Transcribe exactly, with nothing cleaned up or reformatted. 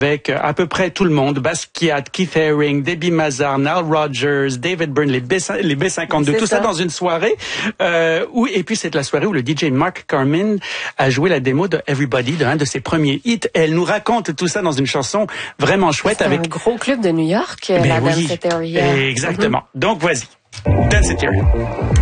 avec à peu près tout le monde, Basquiat, Keith Haring, Debbie Mazar, Nile Rodgers, David Byrne, les B, les B cinquante-deux, c'est tout ça. ça dans une soirée. Euh, où, et puis c'est la soirée où le D J Mark Carman a joué la démo de Everybody, de un de ses premiers hits. Elle nous raconte tout ça dans une chanson vraiment chouette. C'est avec un gros club de New York, ben la oui, Danceteria. Exactement. Mm-hmm. Donc vas-y, Danceteria.